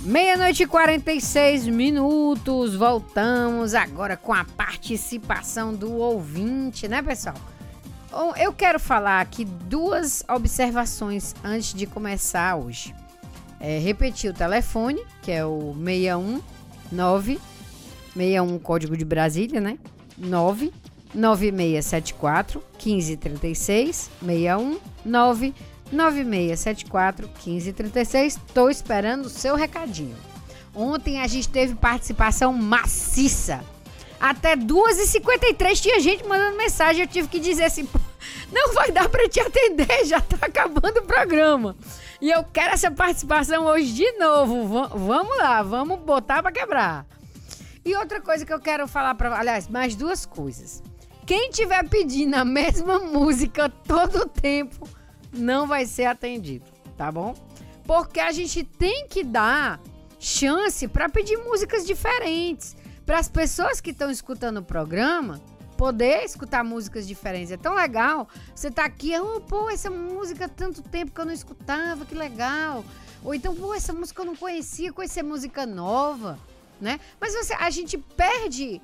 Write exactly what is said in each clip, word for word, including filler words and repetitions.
Meia-noite e quarenta e seis minutos, voltamos agora com a participação do ouvinte, né, pessoal? Eu quero falar aqui duas observações antes de começar hoje. É, repetir o telefone, que é o seis um nove, seis um código de Brasília, né? nove nove seis sete quatro um cinco três seis, seis um nove nove seis sete quatro um cinco três seis. Tô esperando o seu recadinho. Ontem a gente teve participação maciça. Até duas e cinquenta e três tinha gente mandando mensagem. Eu tive que dizer assim: não vai dar pra te atender, já tá acabando o programa. E eu quero essa participação hoje de novo. V- vamos lá, vamos botar pra quebrar. E outra coisa que eu quero falar pra... Aliás, mais duas coisas. Quem tiver pedindo a mesma música todo o tempo não vai ser atendido, tá bom? Porque a gente tem que dar chance para pedir músicas diferentes, para as pessoas que estão escutando o programa poder escutar músicas diferentes. É tão legal, você tá aqui, oh, pô, essa música há tanto tempo que eu não escutava, que legal. Ou então, pô, essa música eu não conhecia, conhecer música nova, né? Mas você, a gente perde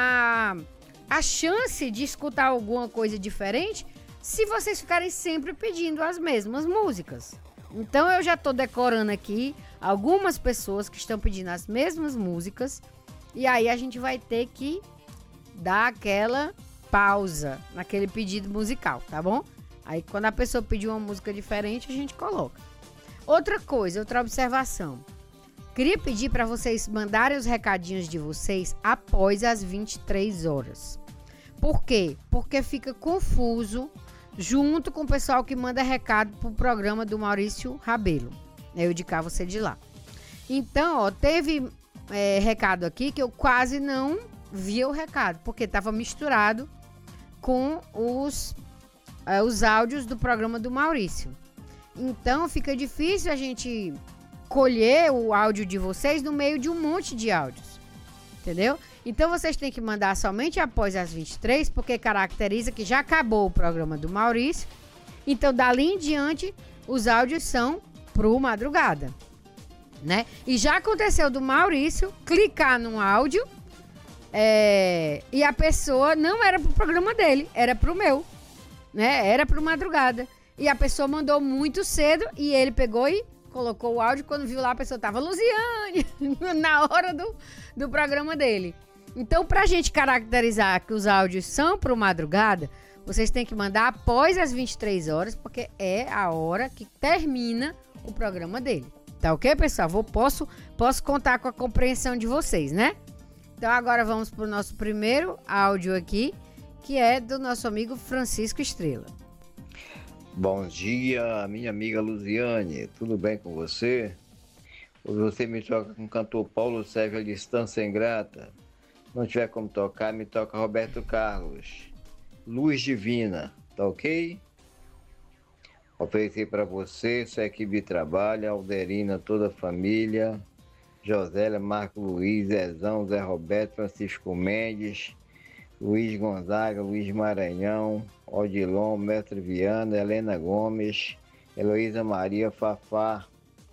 a, a chance de escutar alguma coisa diferente se vocês ficarem sempre pedindo as mesmas músicas. Então eu já tô decorando aqui algumas pessoas que estão pedindo as mesmas músicas, e aí a gente vai ter que dar aquela pausa naquele pedido musical, tá bom? Aí quando a pessoa pedir uma música diferente, a gente coloca. Outra coisa, outra observação. Queria pedir para vocês mandarem os recadinhos de vocês após as vinte e três horas. Por quê? Porque fica confuso junto com o pessoal que manda recado pro programa do Maurício Rabelo. Eu de cá, você de lá. Então, ó, teve é, recado aqui que eu quase não via o recado, porque estava misturado com os, é, os áudios do programa do Maurício. Então, fica difícil a gente colher o áudio de vocês no meio de um monte de áudios. Entendeu? Então vocês têm que mandar somente após as vinte e três, porque caracteriza que já acabou o programa do Maurício. Então, dali em diante, os áudios são pro Madrugada, né? E já aconteceu do Maurício clicar num áudio é, e a pessoa não era pro programa dele, era pro meu, né? Era pro Madrugada. E a pessoa mandou muito cedo e ele pegou e colocou o áudio. Quando viu lá, a pessoa tava Luziane na hora do, do programa dele. Então, pra gente caracterizar que os áudios são pro Madrugada, vocês têm que mandar após as vinte e três horas, porque é a hora que termina o programa dele. Tá ok, pessoal? Vou, posso, posso contar com a compreensão de vocês, né? Então, agora vamos pro nosso primeiro áudio aqui, que é do nosso amigo Francisco Estrela. Bom dia, minha amiga Luziane, tudo bem com você? Hoje você me toca com o cantor Paulo Sérgio, A Distância Ingrata. Se não tiver como tocar, me toca Roberto Carlos, Luz Divina, tá ok? Oferecer para você, sua equipe de trabalho, Alderina, toda a família, Josélia, Marco Luiz, Zezão, Zé Roberto, Francisco Mendes, Luiz Gonzaga, Luiz Maranhão, Odilon, Mestre Viana, Helena Gomes, Heloísa Maria, Fafá,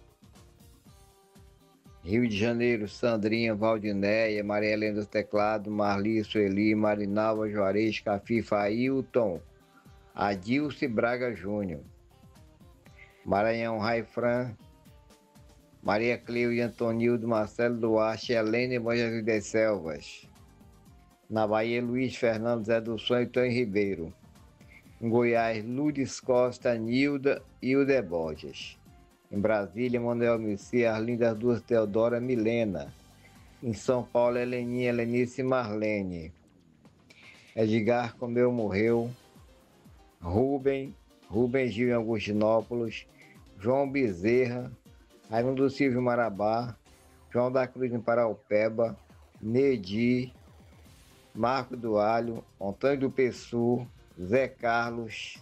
Rio de Janeiro, Sandrinha, Valdinéia, Maria Helena do Teclado, Marli, Sueli, Marinalva, Juarez, Cafifa, Ailton, Adilce Braga Júnior, Maranhão, Raifran, Maria Cleo e Antonildo, Marcelo Duarte, Helena e Moisés das Selvas. Na Bahia, Luiz Fernando, Zé do Sonho e Tony Ribeiro. Em Goiás, Lourdes Costa, Nilda e Hilde Borges. Em Brasília, Manuel Messi, Arlinda das Duas, Teodora, Milena. Em São Paulo, Heleninha, Helenice e Marlene. Edgar Comeu Morreu. Rubem, Rubem Gil em Augustinópolis. João Bezerra, Raimundo Silvio Marabá. João da Cruz em Paraupeba. Nedi, Marco do Alho, Antônio do Pessu, Zé Carlos,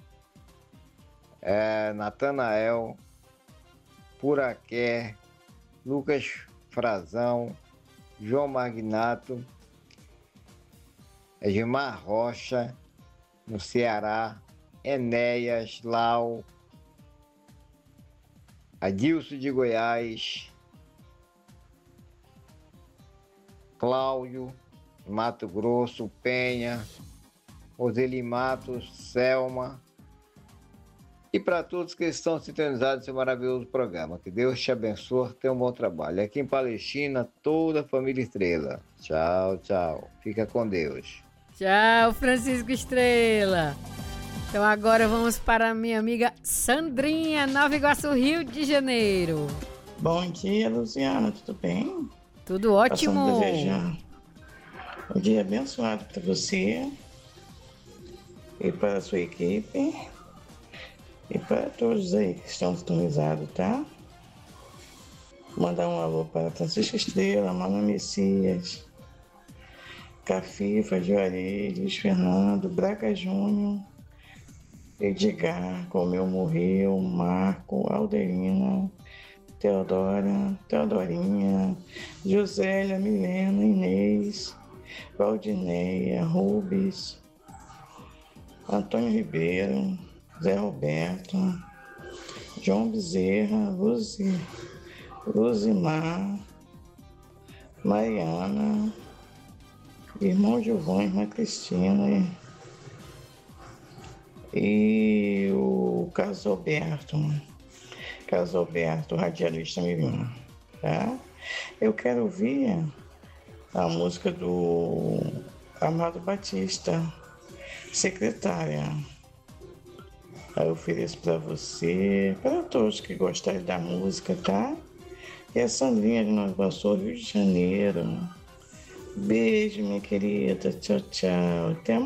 é, Natanael, Puraqué, Lucas Frazão, João Magnato, Edmar Rocha, no Ceará, Enéas, Lau, Adilson de Goiás, Cláudio, Mato Grosso, Penha, Roseli Matos, Selma. E para todos que estão sintonizados nesse maravilhoso programa. Que Deus te abençoe, tenha um bom trabalho. Aqui em Palestina, toda a família Estrela. Tchau, tchau. Fica com Deus. Tchau, Francisco Estrela. Então agora vamos para a minha amiga Sandrinha, Nova Iguaçu, Rio de Janeiro. Bom dia, Luciana, tudo bem? Tudo ótimo. Passando a desejar um dia abençoado para você e para a sua equipe e para todos aí que estão sintonizados, tá? Mandar um alô para Francisco Estrela, Mano Messias, Cafifa, Juarez, Luiz Fernando, Braga Júnior, Edgar, Comeu Morreu, Marco, Alderina, Teodora, Teodorinha, Josélia, Milena, Inês, Valdineia, Rubens, Antônio Ribeiro, Zé Roberto, João Bezerra, Luzi, Luzimar, Mariana, irmão Giovanni, irmã Cristina e o Carlos Alberto, Carlos Alberto, radialista Mirim, tá? Eu quero ouvir a música do Amado Batista, Secretária. Eu ofereço para você, para todos que gostarem da música, tá? E a Sandrinha de Nova Iguaçu, Rio de Janeiro. Beijo, minha querida. Tchau, tchau. Até